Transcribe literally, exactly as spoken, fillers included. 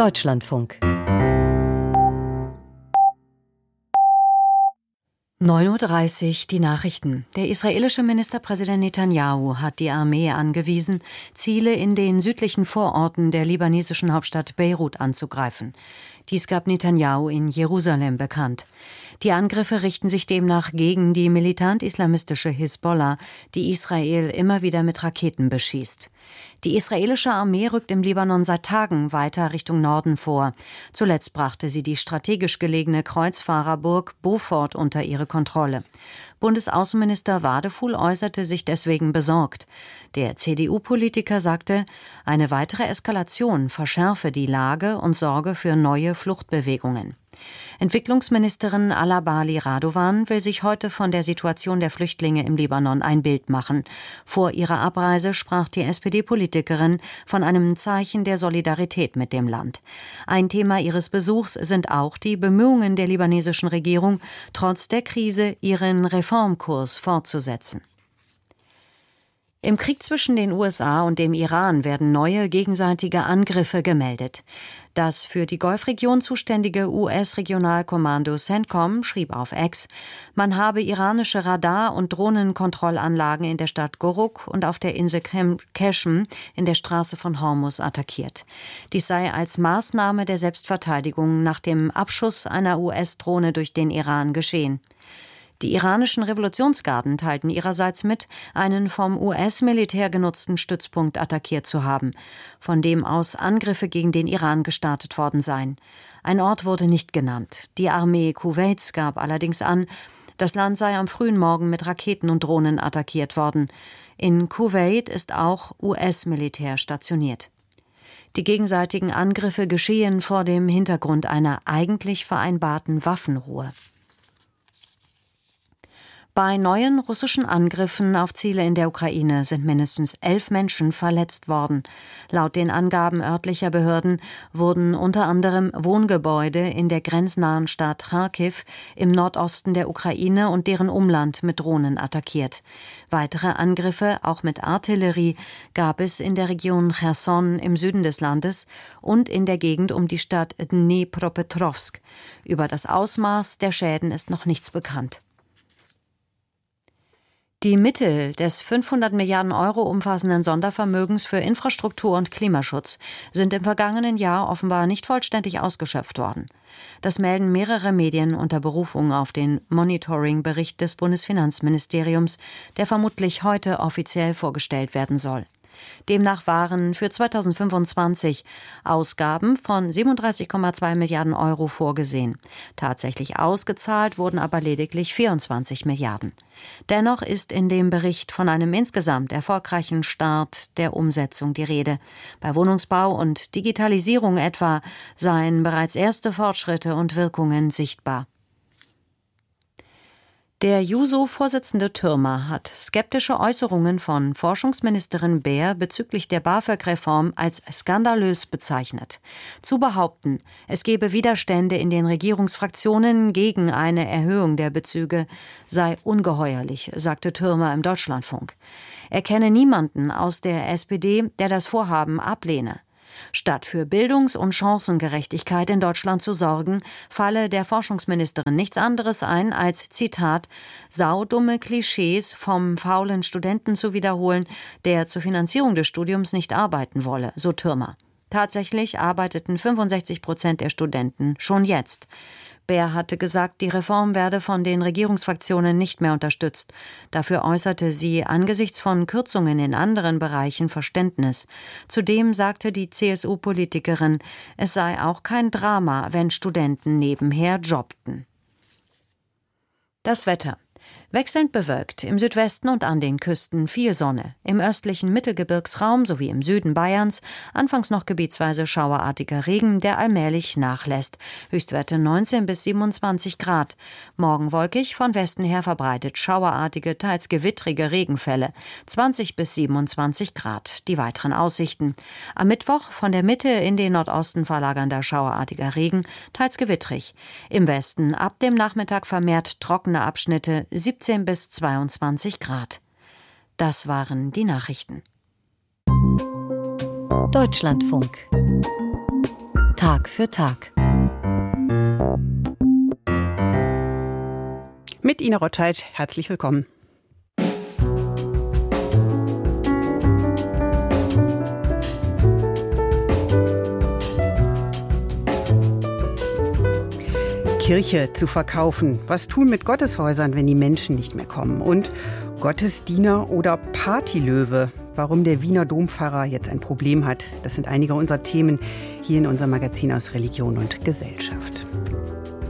Deutschlandfunk. neun Uhr dreißig, die Nachrichten. Der israelische Ministerpräsident Netanyahu hat die Armee angewiesen, Ziele in den südlichen Vororten der libanesischen Hauptstadt Beirut anzugreifen. Dies gab Netanyahu in Jerusalem bekannt. Die Angriffe richten sich demnach gegen die militant-islamistische Hisbollah, die Israel immer wieder mit Raketen beschießt. Die israelische Armee rückt im Libanon seit Tagen weiter Richtung Norden vor. Zuletzt brachte sie die strategisch gelegene Kreuzfahrerburg Beaufort unter ihre Kontrolle. Bundesaußenminister Wadefuhl äußerte sich deswegen besorgt. Der C D U-Politiker sagte, eine weitere Eskalation verschärfe die Lage und sorge für neue Fluchtbewegungen. Entwicklungsministerin Alabali Radovan will sich heute von der Situation der Flüchtlinge im Libanon ein Bild machen. Vor ihrer Abreise sprach die S P D-Politikerin von einem Zeichen der Solidarität mit dem Land. Ein Thema ihres Besuchs sind auch die Bemühungen der libanesischen Regierung, trotz der Krise ihren Reformkurs fortzusetzen. Im Krieg zwischen den U S A und dem Iran werden neue gegenseitige Angriffe gemeldet. Das für die Golfregion zuständige U S-Regionalkommando CENTCOM schrieb auf X, man habe iranische Radar- und Drohnenkontrollanlagen in der Stadt Goruk und auf der Insel Keshem in der Straße von Hormuz attackiert. Dies sei als Maßnahme der Selbstverteidigung nach dem Abschuss einer U S-Drohne durch den Iran geschehen. Die iranischen Revolutionsgarden teilten ihrerseits mit, einen vom U S-Militär genutzten Stützpunkt attackiert zu haben, von dem aus Angriffe gegen den Iran gestartet worden seien. Ein Ort wurde nicht genannt. Die Armee Kuwaits gab allerdings an, das Land sei am frühen Morgen mit Raketen und Drohnen attackiert worden. In Kuwait ist auch U S-Militär stationiert. Die gegenseitigen Angriffe geschehen vor dem Hintergrund einer eigentlich vereinbarten Waffenruhe. Bei neuen russischen Angriffen auf Ziele in der Ukraine sind mindestens elf Menschen verletzt worden. Laut den Angaben örtlicher Behörden wurden unter anderem Wohngebäude in der grenznahen Stadt Charkiw im Nordosten der Ukraine und deren Umland mit Drohnen attackiert. Weitere Angriffe, auch mit Artillerie, gab es in der Region Cherson im Süden des Landes und in der Gegend um die Stadt Dnipropetrovsk. Über das Ausmaß der Schäden ist noch nichts bekannt. Die Mittel des fünfhundert Milliarden Euro umfassenden Sondervermögens für Infrastruktur und Klimaschutz sind im vergangenen Jahr offenbar nicht vollständig ausgeschöpft worden. Das melden mehrere Medien unter Berufung auf den Monitoring-Bericht des Bundesfinanzministeriums, der vermutlich heute offiziell vorgestellt werden soll. Demnach waren für zweitausendfünfundzwanzig Ausgaben von siebenunddreißig Komma zwei Milliarden Euro vorgesehen. Tatsächlich ausgezahlt wurden aber lediglich vierundzwanzig Milliarden. Dennoch ist in dem Bericht von einem insgesamt erfolgreichen Start der Umsetzung die Rede. Bei Wohnungsbau und Digitalisierung etwa seien bereits erste Fortschritte und Wirkungen sichtbar. Der Juso-Vorsitzende Türmer hat skeptische Äußerungen von Forschungsministerin Baer bezüglich der BAföG-Reform als skandalös bezeichnet. Zu behaupten, es gebe Widerstände in den Regierungsfraktionen gegen eine Erhöhung der Bezüge, sei ungeheuerlich, sagte Türmer im Deutschlandfunk. Er kenne niemanden aus der S P D, der das Vorhaben ablehne. Statt für Bildungs- und Chancengerechtigkeit in Deutschland zu sorgen, falle der Forschungsministerin nichts anderes ein, als, Zitat, saudumme Klischees vom faulen Studenten zu wiederholen, der zur Finanzierung des Studiums nicht arbeiten wolle, so Türmer. Tatsächlich arbeiteten fünfundsechzig Prozent der Studenten schon jetzt. Baer hatte gesagt, die Reform werde von den Regierungsfraktionen nicht mehr unterstützt. Dafür äußerte sie angesichts von Kürzungen in anderen Bereichen Verständnis. Zudem sagte die C S U-Politikerin, es sei auch kein Drama, wenn Studenten nebenher jobbten. Das Wetter. Wechselnd bewölkt, im Südwesten und an den Küsten viel Sonne. Im östlichen Mittelgebirgsraum sowie im Süden Bayerns anfangs noch gebietsweise schauerartiger Regen, der allmählich nachlässt. Höchstwerte neunzehn bis siebenundzwanzig Grad. Morgen wolkig, von Westen her verbreitet schauerartige, teils gewittrige Regenfälle. zwanzig bis siebenundzwanzig Grad. Die weiteren Aussichten. Am Mittwoch von der Mitte in den Nordosten verlagernder schauerartiger Regen, teils gewittrig. Im Westen ab dem Nachmittag vermehrt trockene Abschnitte, siebzehn bis zweiundzwanzig Grad. Das waren die Nachrichten. Deutschlandfunk. Tag für Tag. Mit Ina Rotscheid, herzlich willkommen. Kirche zu verkaufen. Was tun mit Gotteshäusern, wenn die Menschen nicht mehr kommen? Und Gottesdiener oder Partylöwe? Warum der Wiener Dompfarrer jetzt ein Problem hat, das sind einige unserer Themen hier in unserem Magazin aus Religion und Gesellschaft.